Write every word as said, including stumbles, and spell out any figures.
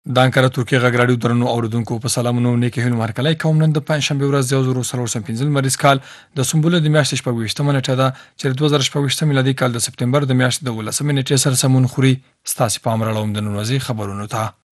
د انکره ترکیه غږ راډیو درنو اوریدونکو په سلامونو نیکه هیلو مرکلای کوم نن د پنځشنبه ورځ یو زرو څلور سوه پنځه مریض کال د سنبله د میاشتې شپږ ویشتمه نیټه ده چې د دوه زره شپږ ویشت میلادي کال د سپتمبر د میاشتې د ولسمې نیټې سره سمون خوري. ستاسو پام راړوم د نن ورځې خبرونو ته.